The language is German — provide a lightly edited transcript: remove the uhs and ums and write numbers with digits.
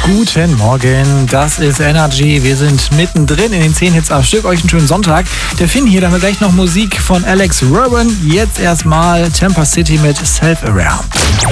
Guten Morgen, das ist Energy. Wir sind mittendrin in den 10 Hits am Stück. Euch einen schönen Sonntag. Der Finn hier, dann haben wir gleich noch Musik von Alex Rubin. Jetzt erstmal Tampa City mit Self-Aware.